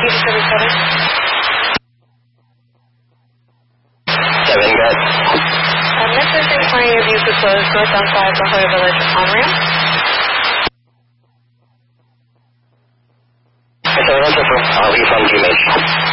7, good. Next is inquiring if you could close northbound side La Jolla Village on-ramp. Okay, that's it for refund GMH.